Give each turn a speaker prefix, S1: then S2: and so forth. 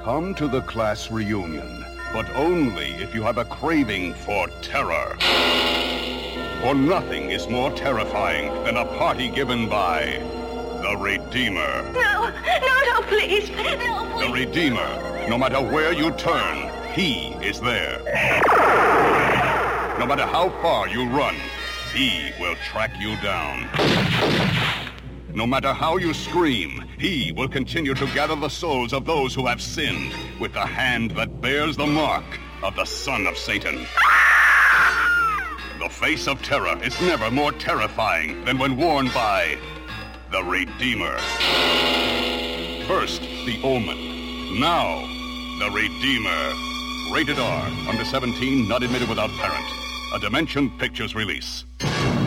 S1: Come to the class reunion, but only if you have a craving for terror. For nothing is more terrifying than a party given by the Redeemer.
S2: No, please. No, please.
S1: The Redeemer. No matter where you turn, he is there. No matter how far you run, he will track you down. No matter how you scream, he will continue to gather the souls of those who have sinned with the hand that bears the mark of the Son of Satan. The face of terror is never more terrifying than when worn by the Redeemer. First, the Omen. Now, the Redeemer. Rated R. Under 17, not admitted without parent. A Dimension Pictures release.